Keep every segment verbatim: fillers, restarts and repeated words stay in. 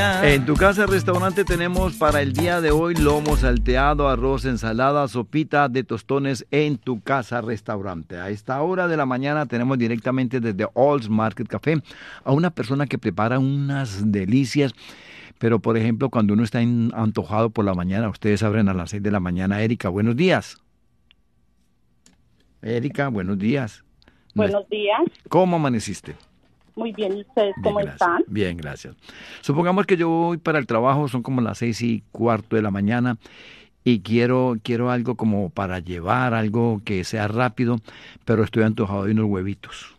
En tu casa restaurante tenemos para el día de hoy lomo salteado, arroz, ensalada, sopita de tostones en tu casa restaurante. A esta hora de la mañana tenemos directamente desde All's Market Café a una persona que prepara unas delicias. Pero por ejemplo, cuando uno está en- antojado por la mañana, ustedes abren a las seis de la mañana. Erika, buenos días. Erika, buenos días. No es- Buenos días, ¿Cómo amaneciste? muy bien, ¿y ustedes Bien, cómo gracias. están? Bien, gracias. Supongamos que yo voy para el trabajo, son como las seis y cuarto de la mañana y quiero, quiero algo como para llevar, algo que sea rápido, pero estoy antojado de unos huevitos.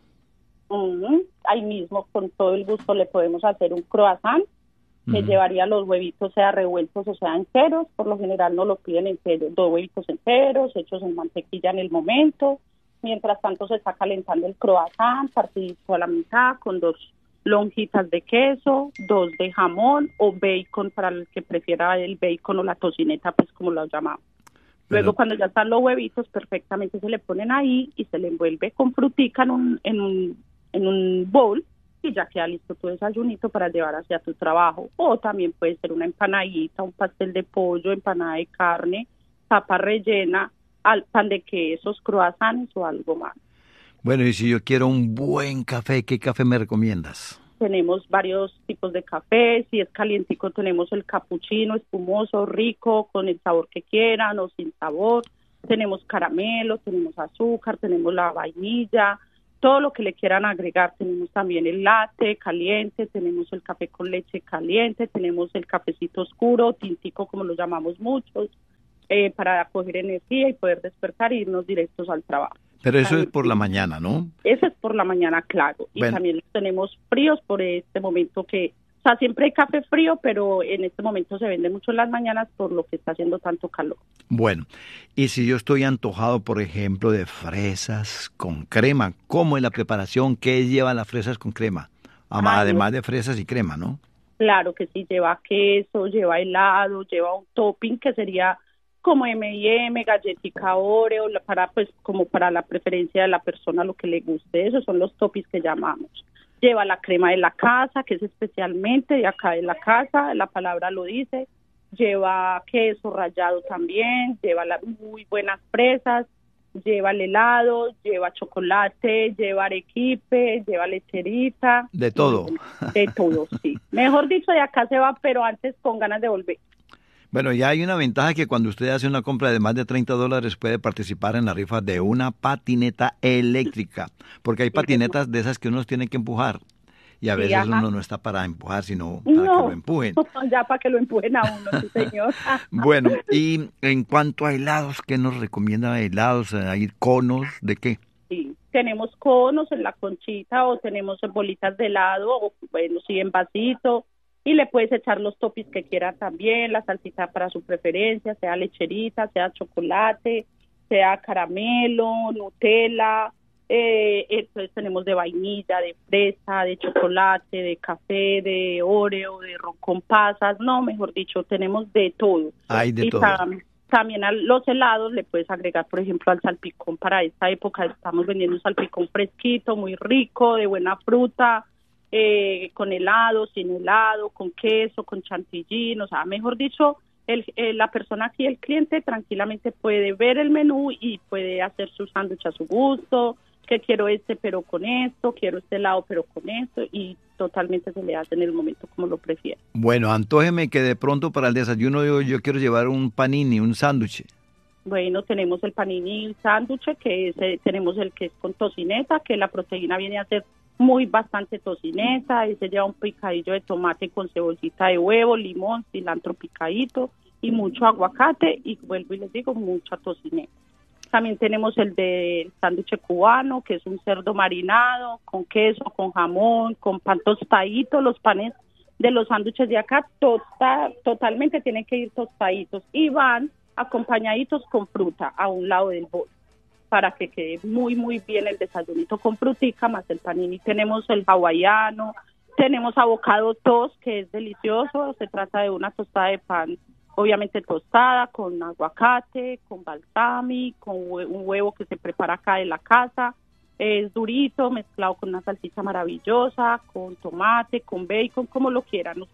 Mm, ahí mismo, con todo el gusto, le podemos hacer un croissant que Ujú. llevaría los huevitos, sea revueltos o sea enteros. Por lo general no lo piden enteros, dos huevitos enteros, hechos en mantequilla en el momento. Mientras tanto se está calentando el croissant, partidito a la mitad, con dos lonjitas de queso, dos de jamón o bacon, para el que prefiera el bacon o la tocineta, pues como lo llamamos. Luego, Pero, cuando ya están los huevitos, perfectamente se le ponen ahí y se le envuelve con frutica en un, en un, en un bowl y ya queda listo tu desayunito para llevar hacia tu trabajo. O también puede ser una empanadita, un pastel de pollo, empanada de carne, papa rellena, al pan de quesos, croissants o algo más. bueno, y si yo quiero un buen café, ¿qué café me recomiendas? Tenemos varios tipos de café. Si es calientico, tenemos el capuchino espumoso, rico, con el sabor que quieran o sin sabor. Tenemos caramelo, tenemos azúcar, tenemos la vainilla, todo lo que le quieran agregar. Tenemos también el latte caliente, tenemos el café con leche caliente, tenemos el cafecito oscuro, tintico como lo llamamos muchos, eh, para coger energía y poder despertar e irnos directos al trabajo. Pero eso es También por la mañana, ¿no? Eso es por la mañana, claro. Y Bueno, también los tenemos fríos por este momento que, o sea, siempre hay café frío, pero en este momento se vende mucho en las mañanas por lo que está haciendo tanto calor. bueno, y si yo estoy antojado, por ejemplo, de fresas con crema, ¿cómo es la preparación? ¿Qué llevan las fresas con crema? Ama- Ay, no, Además de fresas y crema, ¿no? claro que sí, lleva queso, lleva helado, lleva un topping que sería como eme y eme, galletica Oreo, la- para pues como para la preferencia de la persona, lo que le guste. Esos son los toppings que llamamos. Lleva la crema de la casa, que es especialmente de acá de la casa, la palabra lo dice. Lleva queso rallado también, lleva las muy buenas fresas, lleva el helado, lleva chocolate, lleva arequipe, lleva lecherita, De todo. de todo, sí. Mejor dicho, de acá se va, pero antes con ganas de volver. Bueno, ya hay una ventaja que cuando usted hace una compra de más de treinta dólares puede participar en la rifa de una patineta eléctrica, porque hay Sí, señor. patinetas de esas que uno tiene que empujar y a Sí, veces ajá. uno no está para empujar, sino para que lo No, empujen. ya para que lo empujen a uno, sí, señor. Bueno, y en cuanto a helados, ¿qué nos recomienda helados? ¿Hay conos? ¿De qué? Sí, tenemos conos en la conchita o tenemos bolitas de helado o, bueno, sí, en vasito. Y le puedes echar los toppings que quiera también, la salsita para su preferencia, sea lecherita, sea chocolate, sea caramelo, Nutella. Eh, entonces tenemos de vainilla, de fresa, de chocolate, de café, de Oreo, de ron con pasas. No, mejor dicho, tenemos de todo. Hay de Y todo. tam- también a los helados le puedes agregar, por ejemplo, al salpicón. Para esta época estamos vendiendo un salpicón fresquito, muy rico, de buena fruta, eh, con helado, sin helado, con queso, con chantilly, o sea, mejor dicho, el, eh, la persona aquí, el cliente, tranquilamente puede ver el menú y puede hacer su sándwich a su gusto, que quiero este pero con esto, quiero este helado pero con esto, y totalmente se le hace en el momento como lo prefiere. Bueno, antójeme que de pronto para el desayuno yo, yo quiero llevar un panini, un sándwich. Bueno, tenemos el panini sándwich, que es, eh, tenemos el que es con tocineta, que la proteína viene a ser muy bastante tocineta, ese lleva un picadillo de tomate con cebollita de huevo, limón, cilantro picadito y mucho aguacate, y vuelvo y les digo, mucha tocineta. También tenemos el del sándwich cubano, que es un cerdo marinado con queso, con jamón, con pan tostadito. Los panes de los sándwiches de acá total, totalmente tienen que ir tostaditos y van acompañaditos con fruta a un lado del bol, para que quede muy, muy bien el desayunito con frutica más el panini. Tenemos el hawaiano, tenemos avocado toast, que es delicioso. Se trata de una tostada de pan, obviamente tostada, con aguacate, con balsamic, con hue- un huevo que se prepara acá de la casa. Es durito, mezclado con una salsita maravillosa, con tomate, con bacon, como lo quieran. O sea,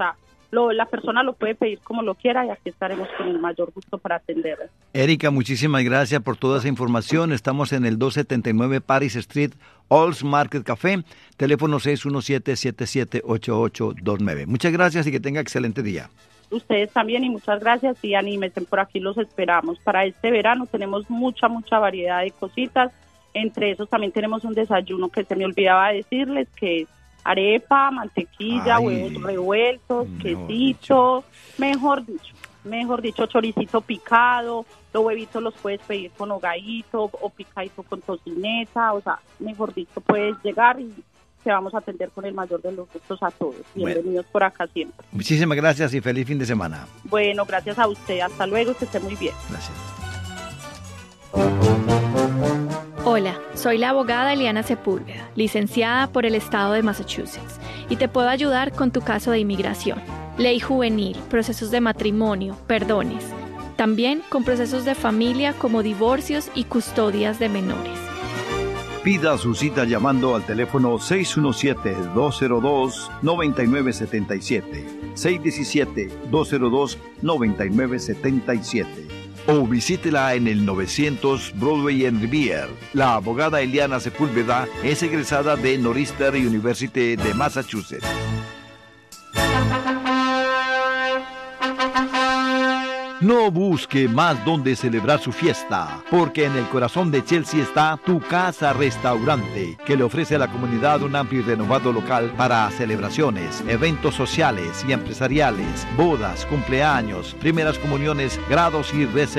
lo, la persona lo puede pedir como lo quiera y aquí estaremos con el mayor gusto para atenderlo. Erika, muchísimas gracias por toda esa información. Estamos en el doscientos setenta y nueve Paris Street, All's Market Café, teléfono seis uno siete, siete siete ocho ocho dos nueve. Muchas gracias y que tenga excelente día. Ustedes también y muchas gracias y anímense, por aquí los esperamos. Para este verano tenemos mucha, mucha variedad de cositas. Entre esos también tenemos un desayuno que se me olvidaba decirles, que es arepa, mantequilla, Ay, huevos revueltos, quesito, mejor dicho, mejor dicho, choricito picado, los huevitos los puedes pedir con hogadito o picadito con tocineta, o sea, mejor dicho, puedes llegar y te vamos a atender con el mayor de los gustos a todos. Bienvenidos bueno. por acá siempre. Muchísimas gracias y feliz fin de semana. Bueno, gracias a usted. Hasta luego, que esté muy bien. Gracias. Hola, soy la abogada Eliana Sepúlveda, licenciada por el estado de Massachusetts, y te puedo ayudar con tu caso de inmigración, ley juvenil, procesos de matrimonio, perdones, también con procesos de familia como divorcios y custodias de menores. Pida su cita llamando al teléfono seis uno siete, dos cero dos, nueve nueve siete siete, seis uno siete, dos cero dos, nueve nueve siete siete. O visítela en el novecientos Broadway en Revere. La abogada Eliana Sepúlveda es egresada de Northeastern University de Massachusetts. No busque más donde celebrar su fiesta, porque en el corazón de Chelsea está Tu Casa Restaurante, que le ofrece a la comunidad un amplio y renovado local para celebraciones, eventos sociales y empresariales, bodas, cumpleaños, primeras comuniones, grados y recepciones.